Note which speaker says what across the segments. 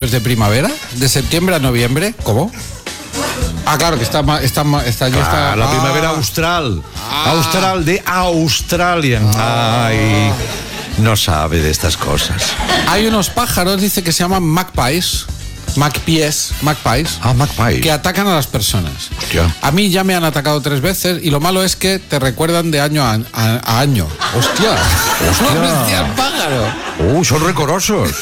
Speaker 1: vacaciones de primavera? ¿De septiembre a noviembre? ¿Cómo? Ah, claro, que está
Speaker 2: la primavera austral. Austral de Australia. Ay, no sabe de estas cosas.
Speaker 1: Hay unos pájaros, dice, que se llaman magpies. Magpies.
Speaker 2: Magpie.
Speaker 1: Que atacan a las personas.
Speaker 2: Hostia.
Speaker 1: A mí ya me han atacado 3 veces y lo malo es que te recuerdan de año a año. ¡Hostia! ¡Hostia, el pájaro!
Speaker 2: Son recorosos.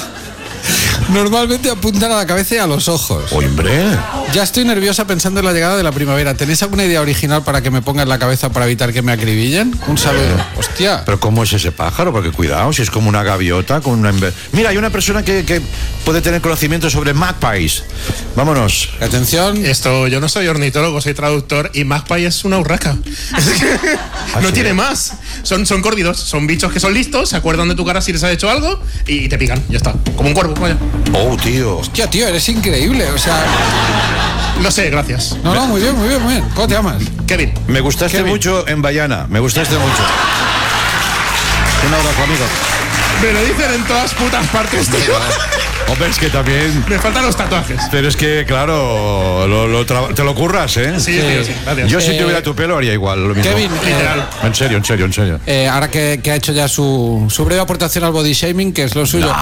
Speaker 1: Normalmente apuntan a la cabeza y a los ojos.
Speaker 2: Hombre.
Speaker 1: Ya estoy nerviosa pensando en la llegada de la primavera. ¿Tenéis alguna idea original para que me ponga en la cabeza para evitar que me acribillen? Un saludo. Hostia.
Speaker 2: Pero ¿cómo es ese pájaro? Porque cuidado, si es como una gaviota con una... Mira, hay una persona que puede tener conocimiento sobre magpies. Vámonos.
Speaker 1: Atención.
Speaker 3: Yo no soy ornitólogo, soy traductor, y magpie es una urraca. No
Speaker 2: ¿sí?
Speaker 3: tiene más. Son córvidos, son bichos que son listos, se acuerdan de tu cara si les has hecho algo y te pican, ya está. Como un cuervo, vaya.
Speaker 2: Oh, tío.
Speaker 1: Hostia, tío, eres increíble. O sea...
Speaker 3: No sé, gracias.
Speaker 1: No, muy bien. ¿Cómo te llamas?
Speaker 3: Kevin.
Speaker 2: Me gustaste
Speaker 1: Kevin.
Speaker 2: mucho en Bayana. Me gustaste mucho. Un abrazo, amigo.
Speaker 3: Me lo dicen en todas putas partes, tío.
Speaker 2: Hombre, es que también...
Speaker 3: Me faltan los tatuajes.
Speaker 2: Pero es que, claro, te lo curras, ¿eh?
Speaker 3: Sí, tío, sí, gracias.
Speaker 2: Yo si tuviera tu pelo haría igual, lo mismo.
Speaker 1: Kevin,
Speaker 3: Literal.
Speaker 2: En serio.
Speaker 1: ahora que ha hecho ya su breve aportación al body shaming, que es lo suyo.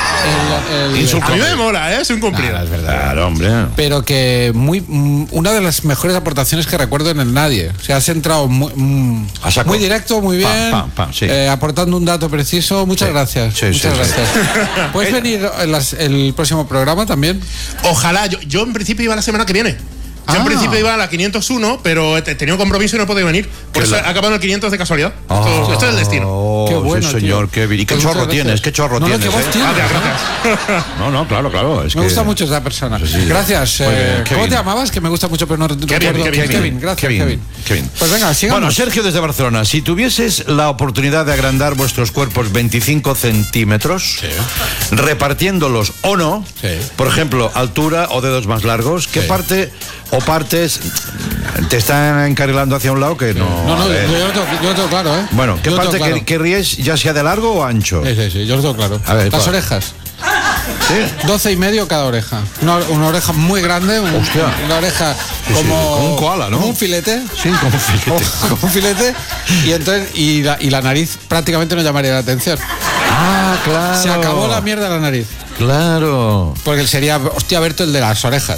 Speaker 3: A mí me mola, ¿eh? Es un cumplido.
Speaker 2: Es verdad, claro, hombre.
Speaker 1: Pero que una de las mejores aportaciones que recuerdo en el Nadie. O sea, has entrado
Speaker 2: A saco.
Speaker 1: muy directo, muy bien,
Speaker 2: Sí.
Speaker 1: aportando un dato preciso. Muchas gracias.
Speaker 2: Sí,
Speaker 1: Muchas
Speaker 2: sí.
Speaker 1: gracias. ¿Puedes venir el próximo programa también?
Speaker 3: Ojalá, yo en principio iba la semana que viene. Yo en principio iba a la 501, pero tenía un compromiso y no he podido venir. Por eso he acabado en el 500 de casualidad. Esto es el destino.
Speaker 1: Qué bueno,
Speaker 2: sí, señor
Speaker 1: tío.
Speaker 2: Kevin. ¿Y qué
Speaker 1: Muchas
Speaker 2: chorro
Speaker 1: gracias.
Speaker 2: tienes? ¿Qué chorro
Speaker 1: No,
Speaker 2: tienes?
Speaker 1: que vos tienes,
Speaker 3: Gracias.
Speaker 2: No, claro. Es
Speaker 1: Me
Speaker 2: que...
Speaker 1: gusta mucho esa persona.
Speaker 2: Sí.
Speaker 1: Gracias.
Speaker 2: Muy bien,
Speaker 1: ¿Cómo
Speaker 2: Kevin.
Speaker 1: te llamabas? Que me gusta mucho, pero no recuerdo.
Speaker 3: Kevin.
Speaker 1: Gracias, Kevin. Pues venga, sigamos.
Speaker 2: Bueno, Sergio desde Barcelona, si tuvieses la oportunidad de agrandar vuestros cuerpos 25 centímetros, repartiéndolos o no, por ejemplo, altura o dedos más largos, ¿qué parte o partes te están encarrilando hacia un lado que no?
Speaker 1: No, yo lo tengo claro, ¿eh?
Speaker 2: Bueno, ¿qué
Speaker 1: Yo lo
Speaker 2: parte
Speaker 1: tengo claro.
Speaker 2: querríais, ya sea de largo o ancho?
Speaker 1: Sí, yo lo tengo claro.
Speaker 2: A ver,
Speaker 1: Las
Speaker 2: ¿cuál?
Speaker 1: orejas.
Speaker 2: ¿Sí?
Speaker 1: 12 y medio cada oreja. Una oreja muy grande,
Speaker 2: Hostia.
Speaker 1: una oreja
Speaker 2: Sí, como un koala, ¿no?
Speaker 1: Como un filete.
Speaker 2: Sí, como un filete.
Speaker 1: Como un filete. Y entonces y la nariz prácticamente no llamaría la atención.
Speaker 2: Ah, claro.
Speaker 1: Se acabó la mierda de la nariz.
Speaker 2: Claro.
Speaker 1: Porque sería, hostia, Berto, el de las orejas.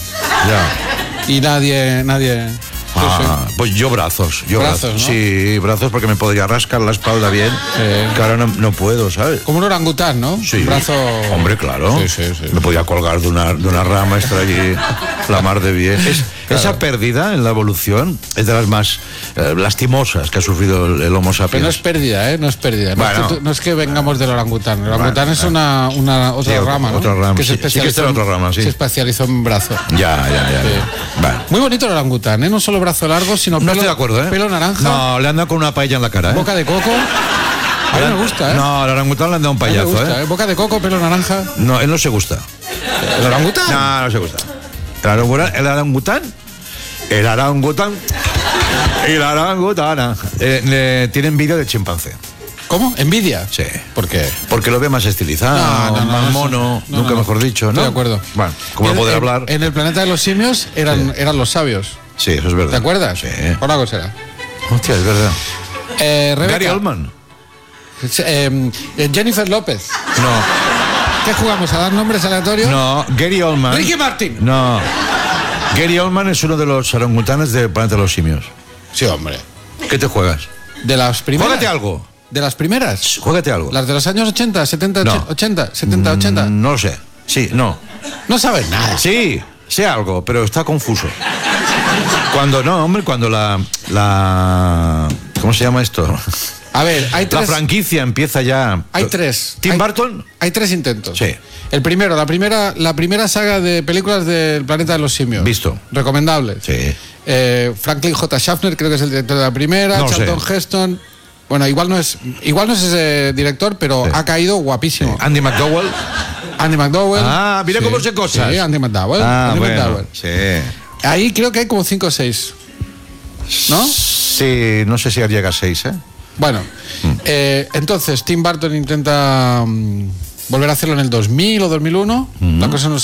Speaker 2: Ya.
Speaker 1: Y nadie.
Speaker 2: Pues yo brazos.
Speaker 1: Brazos, ¿no?
Speaker 2: Sí, brazos porque me podría rascar la espalda bien. Que ahora no puedo, ¿sabes?
Speaker 1: Como un orangután, ¿no?
Speaker 2: Sí.
Speaker 1: Un brazo.
Speaker 2: Hombre, claro.
Speaker 1: Sí.
Speaker 2: Me podía colgar de una rama, estar allí la mar de bien. Esa pérdida en la evolución es de las más lastimosas que ha sufrido el Homo sapiens.
Speaker 1: Pero no es pérdida, ¿eh? No es pérdida.
Speaker 2: Bueno.
Speaker 1: No es que vengamos del orangután. El orangután es una otra rama, ¿no?
Speaker 2: Otra rama,
Speaker 1: que
Speaker 2: sí. Sí que está en otra rama, sí.
Speaker 1: Se especializó en brazo.
Speaker 2: Ya. Vale.
Speaker 1: Muy bonito el orangután, ¿eh? No solo brazo largo, sino
Speaker 2: No
Speaker 1: pelo,
Speaker 2: estoy de acuerdo, ¿eh?
Speaker 1: pelo naranja,
Speaker 2: No, le han dado con una paella en la cara, ¿eh?
Speaker 1: boca de coco. A mí me gusta, ¿eh?
Speaker 2: No, al orangután le han dado un
Speaker 1: A mí me
Speaker 2: payazo,
Speaker 1: gusta,
Speaker 2: ¿eh?
Speaker 1: Boca de coco, pelo naranja.
Speaker 2: No, él no se gusta.
Speaker 1: ¿El orangután?
Speaker 2: No se gusta. El orangután y la orangutana tiene envidia de chimpancé.
Speaker 1: ¿Cómo? ¿Envidia?
Speaker 2: Sí.
Speaker 1: ¿Por qué?
Speaker 2: Porque lo ve más estilizado, más mono, nunca mejor dicho, ¿no?
Speaker 1: Estoy de acuerdo.
Speaker 2: Bueno, como no poder hablar.
Speaker 1: En el planeta de los simios eran los sabios.
Speaker 2: Sí, eso es verdad.
Speaker 1: ¿Te acuerdas?
Speaker 2: Sí.
Speaker 1: Por algo será.
Speaker 2: Hostia, es verdad.
Speaker 1: Rebeca,
Speaker 2: Gary Oldman.
Speaker 1: Jennifer López.
Speaker 2: No.
Speaker 1: ¿Qué jugamos? ¿A dar nombres aleatorios?
Speaker 2: No, Gary Oldman.
Speaker 1: Ricky Martin.
Speaker 2: No. Gary Oldman es uno de los orangutanes de Planeta de los Simios.
Speaker 1: Sí, hombre.
Speaker 2: ¿Qué te juegas?
Speaker 1: ¿De las primeras?
Speaker 2: Juégate algo.
Speaker 1: ¿De las primeras?
Speaker 2: Juégate algo.
Speaker 1: ¿Las de los años 80, 70,
Speaker 2: No.
Speaker 1: 80, 70, 80?
Speaker 2: No lo sé. Sí, no.
Speaker 1: No sabes nada.
Speaker 2: Sí, sé algo, pero está confuso. Cuando la ¿cómo se llama esto?
Speaker 1: A ver, hay tres.
Speaker 2: La franquicia empieza ya.
Speaker 1: Hay tres.
Speaker 2: ¿Tim Burton?
Speaker 1: Hay tres intentos.
Speaker 2: Sí.
Speaker 1: El primero, la primera saga de películas del Planeta de los Simios.
Speaker 2: Visto.
Speaker 1: Recomendable.
Speaker 2: Sí.
Speaker 1: Franklin J. Schaffner creo que es el director de la primera.
Speaker 2: No
Speaker 1: Charlton
Speaker 2: sé.
Speaker 1: Heston. Bueno, igual no es ese director, pero
Speaker 2: Sí.
Speaker 1: ha caído guapísimo.
Speaker 2: Andy McDowell.
Speaker 1: Andy McDowell.
Speaker 2: Ah, mira cómo sé cosas.
Speaker 1: Sí, Andy McDowell.
Speaker 2: Ah,
Speaker 1: Andy
Speaker 2: bueno.
Speaker 1: McDowell.
Speaker 2: Sí.
Speaker 1: Ahí creo que hay como 5 o 6. ¿No?
Speaker 2: Sí, no sé si llega a 6, ¿eh?
Speaker 1: Bueno, entonces Tim Burton intenta volver a hacerlo en el 2000 o 2001. La cosa no